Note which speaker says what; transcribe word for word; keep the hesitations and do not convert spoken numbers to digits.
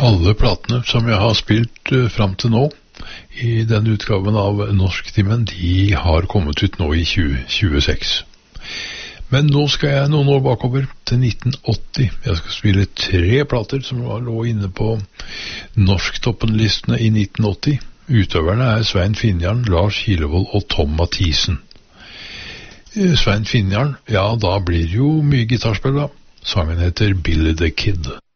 Speaker 1: Alle platene som jeg har spilt uh, frem til nå, i denne utgaven av Norsktimen, de har kommet ut nå i tjue tjueseks. Men nå skal jeg noen år bakover til nitten åtti. Jeg skal spille tre plater som lå inne på Norsktoppenlistene i nitten åtti. Utøverne er Svein Finjarn, Lars Kilevold og Tom Mathisen. Svein Finjarn, ja, da blir det jo mye gitarspill da. Sangen heter Billy the Kid.